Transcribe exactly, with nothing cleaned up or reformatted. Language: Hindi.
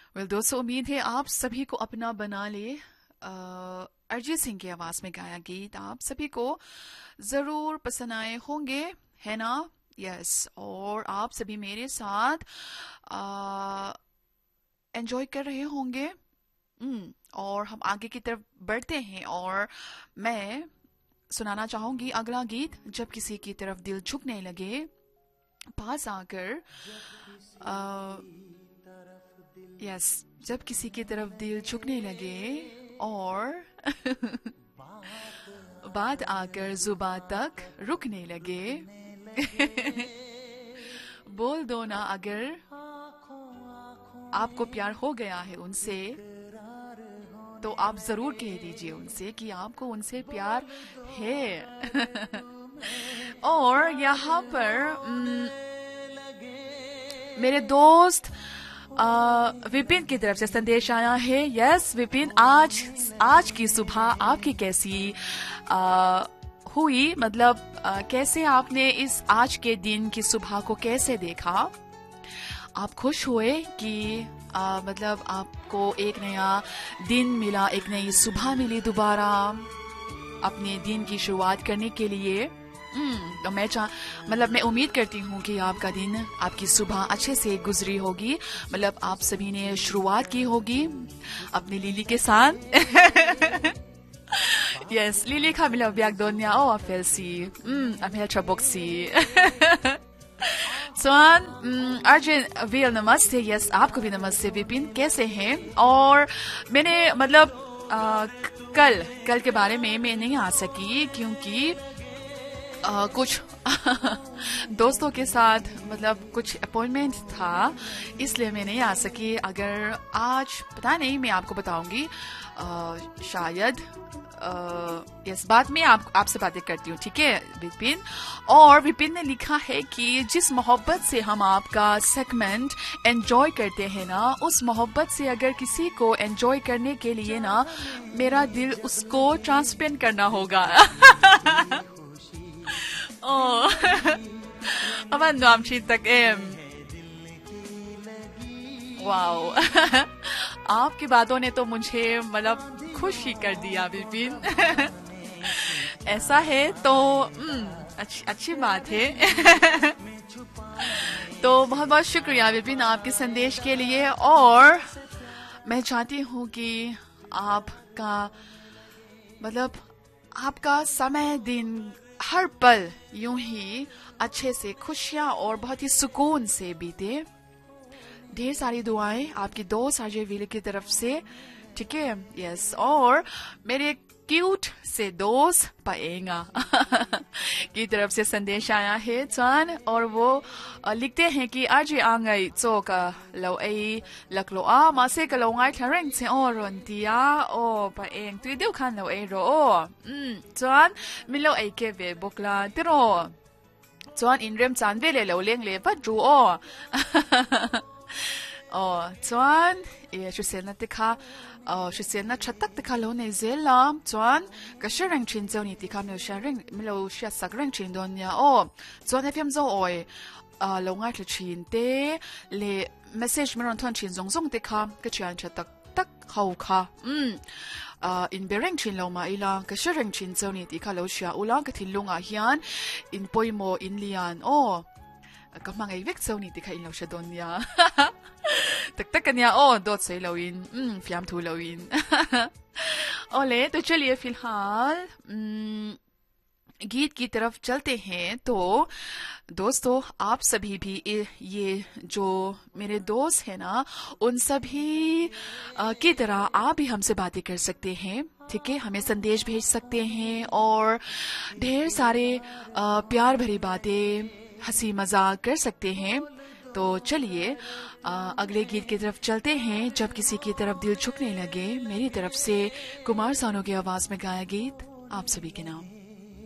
वेल दोस्तों, उम्मीद है आप सभी को अपना बना ले। अ, अरिजीत सिंह की आवाज में गाया गीत आप सभी को जरूर पसंद आए होंगे, है ना? यस। और आप सभी मेरे साथ एंजॉय कर रहे होंगे। हम्म और हम आगे की तरफ बढ़ते हैं और मैं सुनाना चाहूंगी अगला गीत। जब किसी की तरफ दिल झुकने लगे, पास आकर आ, यस, जब किसी की तरफ दिल झुकने लगे और बात आकर जुबां तक रुकने लगे, बोल दो ना अगर आपको प्यार हो गया है उनसे, तो आप जरूर कह दीजिए उनसे कि आपको उनसे प्यार है। और यहाँ पर न, मेरे दोस्त आ, विपिन की तरफ से संदेश आया है। यस विपिन, आज आज की सुबह आपकी कैसी आ, हुई? मतलब आ, कैसे आपने इस आज के दिन की सुबह को कैसे देखा? आप खुश हुए कि आ, मतलब आपको एक नया दिन मिला, एक नई सुबह मिली दोबारा अपने दिन की शुरुआत करने के लिए? हम्म तो मैं चाह मतलब मैं उम्मीद करती हूँ कि आपका दिन, आपकी सुबह अच्छे से गुजरी होगी। मतलब आप सभी ने शुरुआत की होगी अपनी लिली के साथ। Yes, Lili Camila Biagdonia o Afelsi. Mm, Amel Chaboxi. स्वान अर्जुन वील नमस्ते। यस, आपको भी नमस्ते विपिन, कैसे हैं? और मैंने मतलब आ, कल कल के बारे में मैं नहीं आ सकी क्योंकि आ, कुछ दोस्तों के साथ मतलब कुछ अपॉइंटमेंट था, इसलिए मैं नहीं आ सकी। अगर आज पता नहीं, मैं आपको बताऊंगी शायद। यस, बाद में आप आपसे बातें करती हूँ, ठीक है विपिन? और विपिन ने लिखा है कि जिस मोहब्बत से हम आपका सेगमेंट एंजॉय करते हैं ना, उस मोहब्बत से अगर किसी को एंजॉय करने के लिए ना, मेरा दिल उसको ट्रांसपेंड करना होगा। Oh, aman no am chitak em. Wow. आपकी बातों ने तो मुझे मतलब खुश ही कर दिया विपिन। ऐसा है तो अच्छी अच्छी बात है। तो बहुत बहुत शुक्रिया विपिन आपके संदेश के लिए। और मैं चाहती हूँ कि आपका मतलब आपका समय, दिन, हर पल यूं ही अच्छे से, खुशियां और बहुत ही सुकून से बीते। ढेर सारी दुआएं आपकी दोस्त अजय वील की तरफ से, ठीक है? यस। और मेरे क्यूट से दोस्त पाएंगा की तरफ से संदेश आया है चान, और वो लिखते हैं कि अजय आंगई चोक लो ए लकलो आ मासे का लो ngai थरेंग से ओ रोंतिया ओ पाएंग तुई देव खान लो ए रो हम्म चान मिलो ए के वे बोकला तिरो चान इनरेम चान वे ले लो लेंग ले पद्रू ओ ओ चान ये शुसेना तिखा Oh, she said, "Na chatak te kalone zela, John. Kasherang chin zoni ti kam lo sharing, milo shia sagrang chin donya. Oh, John F M zo oi. Ah, lo ngai chin te le message meron ton chin zong zong te kam kachian chatak tak hau ka. Hmm. Ah, in berang chin lo ma ila kasherang chin zoni ti kalo shia ulang katilunga hian in poimo in lian. Oh. Kamang ay vek zoni ti kain lo siya donya. तक कन्या ओ दो से लवीन फ्याम थू लवीन। ओले, तो चलिए फिलहाल गीत की तरफ चलते हैं। तो दोस्तों, आप सभी भी ये जो मेरे दोस्त हैं ना, उन सभी की तरह आप भी हमसे बातें कर सकते हैं, ठीक है? हमें संदेश भेज सकते हैं और ढेर सारे प्यार भरी बातें, हंसी मजाक कर सकते हैं। तो चलिए अगले गीत की तरफ चलते हैं। जब किसी की तरफ दिल झुकने लगे, मेरी तरफ से कुमार सानू की आवाज में गाया गीत आप सभी के नाम।